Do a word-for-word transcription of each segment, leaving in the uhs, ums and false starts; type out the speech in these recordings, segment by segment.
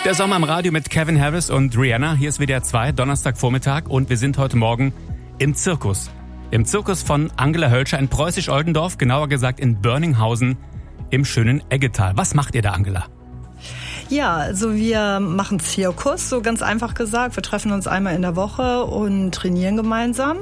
Der Sommer im Radio mit Kevin Harris und Rihanna. Hier ist W D R zwei, Donnerstagvormittag, und wir sind heute Morgen im Zirkus. Im Zirkus von Angela Hölscher in Preußisch-Oldendorf, genauer gesagt in Börninghausen im schönen Eggetal. Was macht ihr da, Angela? Ja, also wir machen Zirkus, so ganz einfach gesagt. Wir treffen uns einmal in der Woche und trainieren gemeinsam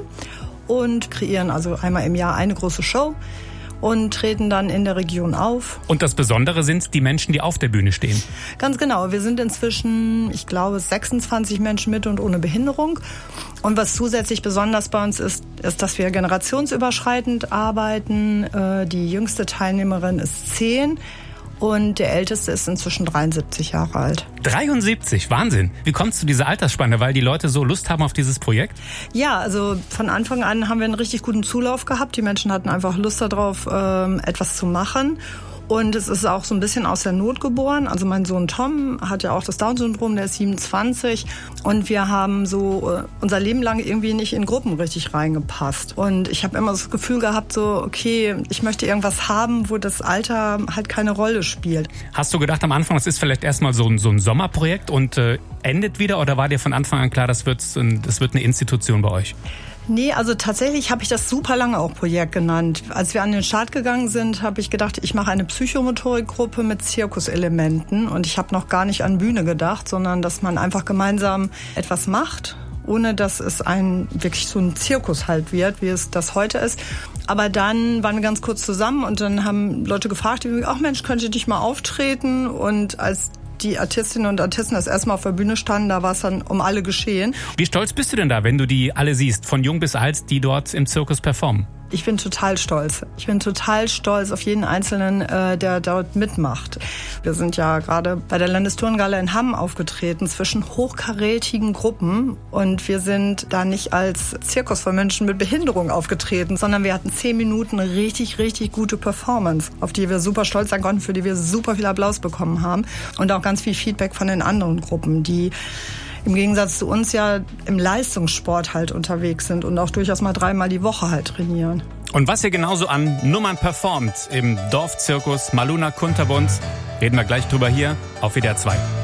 und kreieren also einmal im Jahr eine große Show und treten dann in der Region auf. Und das Besondere sind die Menschen, die auf der Bühne stehen. Ganz genau. Wir sind inzwischen, ich glaube, sechsundzwanzig Menschen mit und ohne Behinderung. Und was zusätzlich besonders bei uns ist, ist, dass wir generationsüberschreitend arbeiten. Die jüngste Teilnehmerin ist zehn. Und der Älteste ist inzwischen dreiundsiebzig Jahre alt. dreiundsiebzig, Wahnsinn. Wie kommst du zu dieser Altersspanne? Weil die Leute so Lust haben auf dieses Projekt? Ja, also von Anfang an haben wir einen richtig guten Zulauf gehabt. Die Menschen hatten einfach Lust darauf, etwas zu machen. Und es ist auch so ein bisschen aus der Not geboren. Also mein Sohn Tom hat ja auch das Down-Syndrom, der ist siebenundzwanzig. Und wir haben so unser Leben lang irgendwie nicht in Gruppen richtig reingepasst. Und ich habe immer das Gefühl gehabt, so okay, ich möchte irgendwas haben, wo das Alter halt keine Rolle spielt. Hast du gedacht am Anfang, das ist vielleicht erstmal so ein, so ein Sommerprojekt und äh, endet wieder? Oder war dir von Anfang an klar, das wird, das wird eine Institution bei euch? Nee, also tatsächlich habe ich das super lange auch Projekt genannt. Als wir an den Start gegangen sind, habe ich gedacht, ich mache eine Psychomotorikgruppe mit Zirkuselementen. Und ich habe noch gar nicht an Bühne gedacht, sondern dass man einfach gemeinsam etwas macht, ohne dass es ein wirklich so ein Zirkus halt wird, wie es das heute ist. Aber dann waren wir ganz kurz zusammen und dann haben Leute gefragt, ach Mensch, könnte ich mal auftreten? Und als die Artistinnen und Artisten das erste Mal auf der Bühne standen, da war es dann um alle geschehen. Wie stolz bist du denn da, wenn du die alle siehst, von jung bis alt, die dort im Zirkus performen? Ich bin total stolz. Ich bin total stolz auf jeden Einzelnen, äh, der dort mitmacht. Wir sind ja gerade bei der Landesturngala in Hamm aufgetreten, zwischen hochkarätigen Gruppen. Und wir sind da nicht als Zirkus von Menschen mit Behinderung aufgetreten, sondern wir hatten zehn Minuten richtig, richtig gute Performance, auf die wir super stolz sein konnten, für die wir super viel Applaus bekommen haben. Und auch ganz viel Feedback von den anderen Gruppen, die im Gegensatz zu uns ja im Leistungssport halt unterwegs sind und auch durchaus mal dreimal die Woche halt trainieren. Und was ihr genauso an Nummern performt im Dorfzirkus Maluna Kunterbunt, reden wir gleich drüber hier auf W D R zwei.